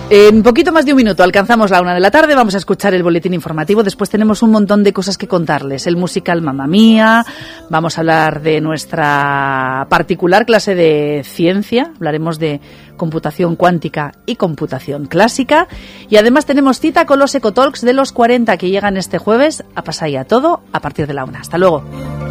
En poquito más de un minuto alcanzamos la 1 de la tarde, vamos a escuchar el boletín informativo, después tenemos un montón de cosas que contarles, el musical Mamma Mía, vamos a hablar de nuestra particular clase de ciencia, hablaremos de computación cuántica y computación clásica, y además tenemos cita con los Ecotalks de los 40 que llegan este jueves a Pasaya todo a partir de la 1. Hasta luego.